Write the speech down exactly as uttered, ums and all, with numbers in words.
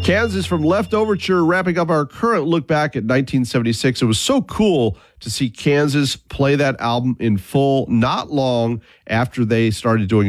Kansas from Leftoverture, wrapping up our current look back at nineteen seventy-six. It was so cool to see Kansas play that album in full not long after they started doing